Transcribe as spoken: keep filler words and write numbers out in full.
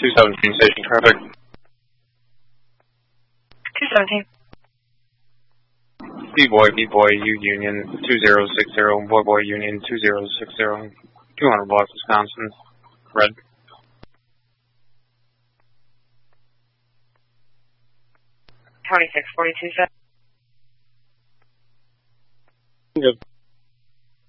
two seventeen station traffic. two seventeen. B-Boy, B-Boy, U Union, two zero six zero, Boy Boy Union, two zero six zero, two hundred block, Wisconsin, red. twenty-six forty-two, Good.